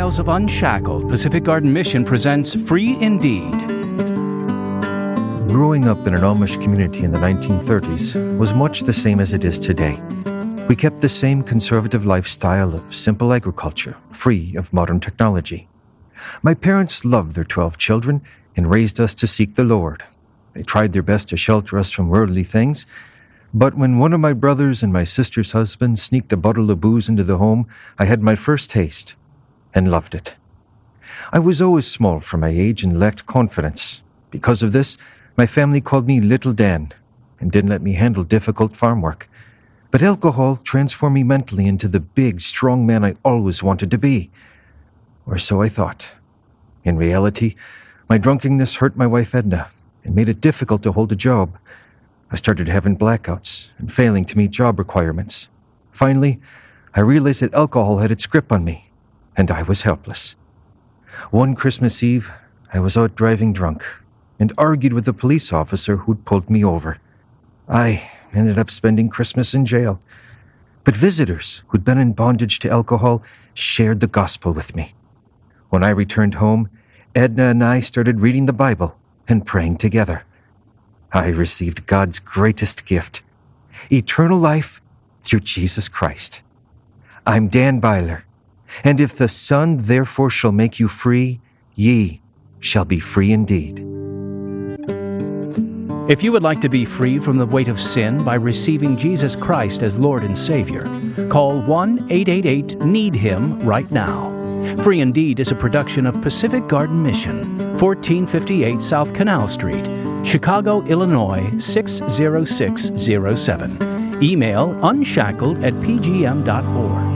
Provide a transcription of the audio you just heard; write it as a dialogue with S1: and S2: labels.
S1: Lifestyles of Unshackled, Pacific Garden Mission presents Free Indeed.
S2: Growing up in an Amish community in the 1930s was much the same as it is today. We kept the same conservative lifestyle of simple agriculture, free of modern technology. My parents loved their 12 children and raised us to seek the Lord. They tried their best to shelter us from worldly things, but when one of my brothers and my sister's husband sneaked a bottle of booze into the home, I had my first taste and loved it. I was always small for my age and lacked confidence. Because of this, my family called me Little Dan and didn't let me handle difficult farm work. But alcohol transformed me mentally into the big, strong man I always wanted to be. Or so I thought. In reality, my drunkenness hurt my wife Edna and made it difficult to hold a job. I started having blackouts and failing to meet job requirements. Finally, I realized that alcohol had its grip on me, and I was helpless. One Christmas Eve, I was out driving drunk and argued with a police officer who'd pulled me over. I ended up spending Christmas in jail. But visitors who'd been in bondage to alcohol shared the gospel with me. When I returned home, Edna and I started reading the Bible and praying together. I received God's greatest gift, eternal life through Jesus Christ. I'm Dan Byler, and if the Son therefore shall make you free, ye shall be free indeed.
S1: If you would like to be free from the weight of sin by receiving Jesus Christ as Lord and Savior, call 1-888-NEED-HIM right now. Free Indeed is a production of Pacific Garden Mission, 1458 South Canal Street, Chicago, Illinois 60607. Email unshackled@pgm.org.